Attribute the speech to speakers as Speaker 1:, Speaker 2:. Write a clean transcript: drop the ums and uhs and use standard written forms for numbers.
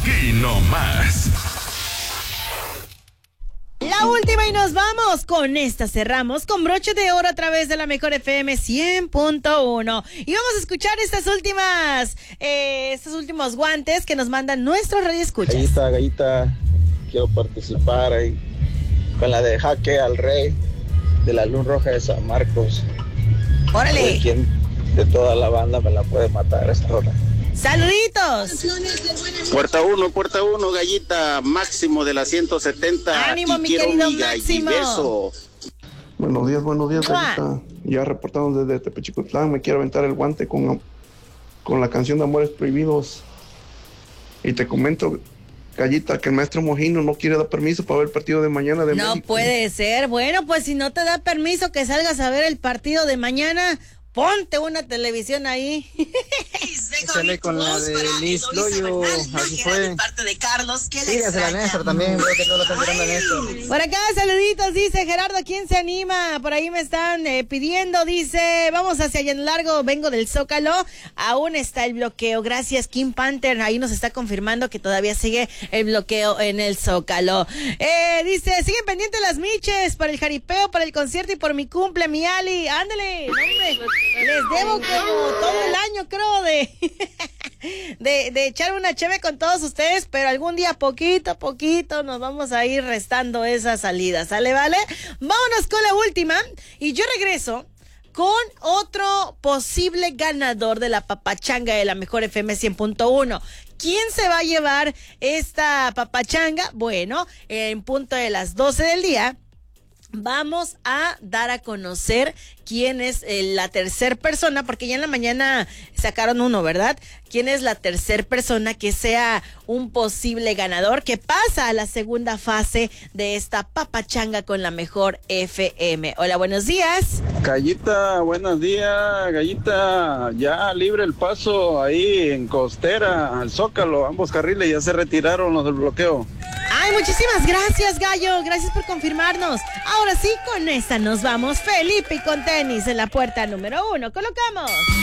Speaker 1: Aquí no más.
Speaker 2: La última y nos vamos. Con esta cerramos con broche de oro a través de la Mejor FM 100.1. Y vamos a escuchar estos últimos guantes que nos mandan nuestros radioescuchas.
Speaker 3: Gallita, quiero participar ahí con la de Jaque al Rey de la Luz Roja de San Marcos.
Speaker 2: ¡Órale!
Speaker 3: ¿Quién de toda la banda me la puede matar a esta hora?
Speaker 2: ¡Saluditos!
Speaker 4: Puerta 1, Gallita, Máximo de la 170.
Speaker 2: ¡Ánimo, mi querido
Speaker 4: mi
Speaker 2: Máximo!
Speaker 4: beso.
Speaker 5: Buenos días, Gallita. Ya reportando desde Tepechicotlán, me quiero aventar el guante con la canción de Amores Prohibidos. Y te comento, Gallita, que el maestro Mojino no quiere dar permiso para ver el partido de mañana de México.
Speaker 2: No puede ser. Bueno, pues si no te da permiso que salgas a ver el partido de mañana, ponte una televisión ahí.
Speaker 6: Sale con la de Liz Loyo, así fue.
Speaker 7: Parte de Carlos, que
Speaker 6: sí, hace la Néstor también, veo que todos lo están tirando a Néstor.
Speaker 2: Por acá, saluditos, dice Gerardo, ¿quién se anima? Por ahí me están pidiendo, dice, vamos hacia allá en largo, vengo del Zócalo, aún está el bloqueo, gracias Kim Panther, ahí nos está confirmando que todavía sigue el bloqueo en el Zócalo. Dice, siguen pendientes las miches para el jaripeo, para el concierto y por mi cumple, mi Ali, ándale, hombre, les debo como todo el año, creo, de echar una cheve con todos ustedes, pero algún día poquito a poquito nos vamos a ir restando esas salidas, ¿sale, vale? Vámonos con la última y yo regreso con otro posible ganador de la papachanga de la Mejor FM 100.1. ¿Quién se va a llevar esta papachanga? Bueno, en punto de las 12 del día vamos a dar a conocer quién es la tercer persona, porque ya en la mañana sacaron uno, ¿verdad? ¿Quién es la tercer persona que sea un posible ganador que pasa a la segunda fase de esta papachanga con la Mejor FM? Hola, buenos días.
Speaker 8: Gallita, buenos días, Gallita. Ya libre el paso ahí en Costera, al Zócalo. Ambos carriles ya se retiraron los del bloqueo.
Speaker 2: Ay, muchísimas gracias, Gallo. Gracias por confirmarnos. Ahora sí, con esta nos vamos. Felipe y con tenis en la puerta número 1. Colocamos.